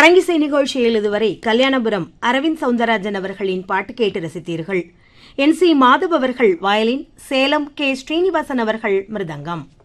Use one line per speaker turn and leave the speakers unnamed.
அரங்கிசை நிகழ்ச்சியில் இதுவரை கல்யாணபுரம் அரவிந்த் சவுந்தரராஜன் அவர்களின் பாட்டு கேட்டு ரசித்தீர்கள். NC மாதவ் அவர்கள் வயலின், சேலம் K. ஸ்ரீனிவாசன் அவர்கள் மிருதங்கம்.